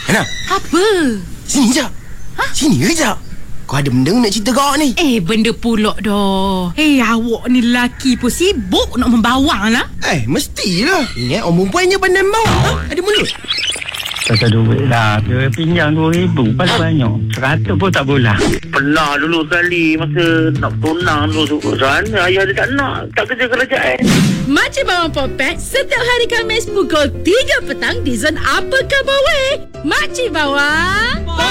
Ana, Apa? sini je. Sini kejap. Kau ada benda nak cerita kau ni? Benda pula dah. Awak ni lelaki pun sibuk nak membawang lah. Mestilah. Ingat orang perempuan je pandai bawa. Ada mulut. Pasal duit lah. Dia pinjam 2,000 paling banyak. 100 pun tak boleh. Pernah dulu sekali masa nak tunang dulu sana ayah dia tak nak, tak kerja kerajaan. Makcik Bawang Popek setiap hari Khamis pukul 3 petang di Zon Apa Khabar Weh. Makcik Bawang